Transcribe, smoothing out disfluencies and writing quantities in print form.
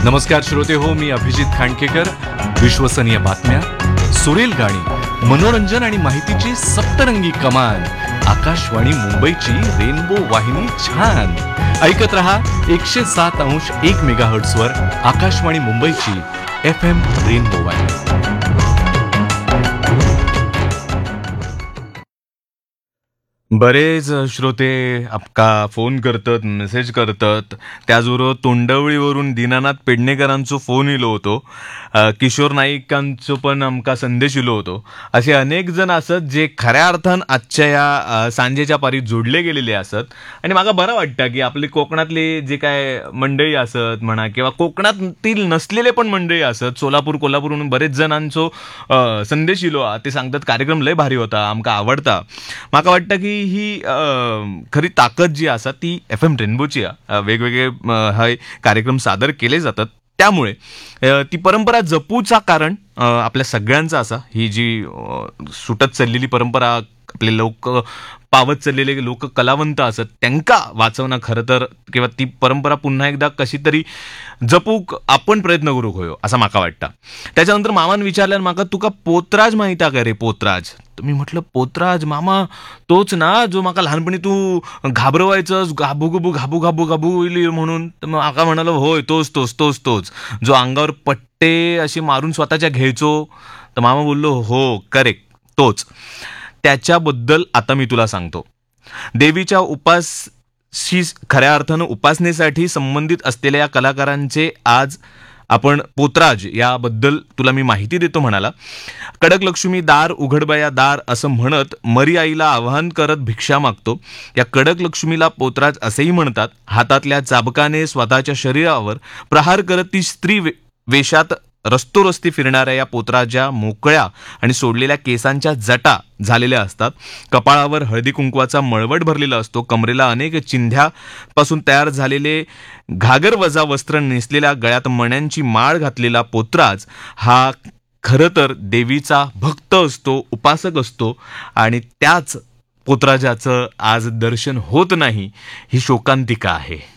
नमस्कार श्रोते हो, मी अभिजित खांडकेकर. विश्वसनीय बातम्या, सुरेल गाणी, मनोरंजन आणि माहितीची सप्तरंगी कमान. आकाशवाणी मुंबईची रेनबो वाहिनी छान ऐकत रहा. 107.1 मेगाहर्ट्झ वर आकाशवाणी मुंबईची FM रेनबो वाहिनी. बरेच श्रोते आपका फोन करतात, मेसेज करतात. त्याचबरोबर तोंडवळीवरून दीनानाथ पेडणेकरांचो फोन इलो होतो, किशोर नाईकांचो पण आमका संदेश इलो होतो. असे अनेक जण असत जे खऱ्या अर्थान आजच्या या सांजेच्या पारीत जोडले गेलेले असत. आणि मला बरं वाटतं की आपले कोकणातले जे काय मंडळी असत म्हणा, किंवा कोकणातील नसलेले पण मंडळी असत, सोलापूर कोल्हापूरहून बरेच जणांचो संदेश इलो. ते सांगतात कार्यक्रम लय भारी होता, आमका आवडता. मला वाटतं की ही खरी ताकद जी असा ती FM रेनबोची वेगवेगळे हे कार्यक्रम सादर केले जातात. त्यामुळे ती परंपरा जपूचा कारण आपल्या सगळ्यांचा असा. ही जी सुटत चाललेली परंपरा, आपले लोक पावत चाललेले लोक कलावंत असत, त्यांका वाचवणं खरं तर, किंवा ती परंपरा पुन्हा एकदा कशी तरी जपूक आपण प्रयत्न करूक होयो असं माका वाटतं. त्याच्यानंतर मामान विचारल्यान माका, तुका पोतराज माहिती आहे का रे? पोतराज. मी म्हटलं पोतराज मामा तोच ना जो माका लहानपणी तू घाबरवायचंस, घाबू घाबू घाबू घाबू घाबू म्हणून. तर मग माका म्हणालो होय तोच तोच तोच तोच जो अंगावर पट्टे अशी मारून स्वतःच्या घ्यायचो. तर मामा बोललो हो करेक्ट तोच. त्याच्याबद्दल आता मी तुला सांगतो. देवीच्या उपाशी खऱ्या अर्थानं उपासनेसाठी संबंधित असलेल्या या कलाकारांचे आज आपण पोतराज याबद्दल तुला मी माहिती देतो म्हणाला. कडक लक्ष्मी दार उघडबया दार असं म्हणत मरी आईला आवाहन करत भिक्षा मागतो. या कडक लक्ष्मीला पोतराज असेही म्हणतात. हातातल्या चाबकाने स्वतःच्या शरीरावर प्रहार करत ती स्त्री वेशात रस्तोरस्ती फिरणाऱ्या या पोतराच्या मोकळ्या आणि सोडलेल्या केसांच्या जटा झालेल्या असतात. कपाळावर हळदी कुंकवाचा मळवट भरलेला असतो. कमरेला अनेक चिंध्यापासून तयार झालेले घागर वजा वस्त्र नेसलेल्या, गळ्यात मण्यांची माळ घातलेला पोतराज हा खरं तर देवीचा भक्त असतो, उपासक असतो. आणि त्याच पोतराजाचं आज दर्शन होत नाही, ही शोकांतिका आहे.